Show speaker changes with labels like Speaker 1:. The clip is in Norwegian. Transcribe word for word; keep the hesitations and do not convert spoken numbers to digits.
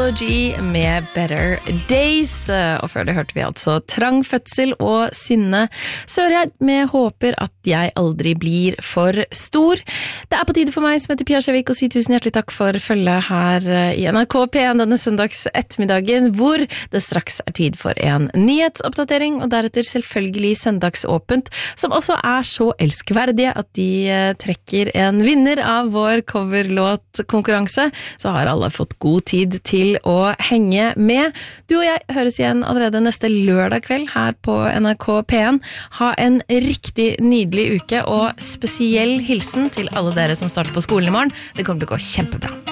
Speaker 1: G med Better Days. Og før det hørte vi altså Trang Fødsel og Synne Søreid med Håper at jeg aldri blir for stor. Det er på tide for meg som heter Pia Skjevik å si tusen hjertelig takk for følget her i N R K P en denne søndags ettermiddagen, hvor det straks er tid for en nyhetsoppdatering, og deretter selvfølgelig søndagsåpent, som også er så elskverdige at de trekker en vinner av vår coverlåtkonkurranse. Så har alle fått god tid til å henge med. Du og jeg høres igjen allerede neste lørdag kveld her på N R K P en. Ha en riktig nydelig uke, og spesiell hilsen til alle dere som starter på skolen i morgen. Det kommer til å gå kjempebra.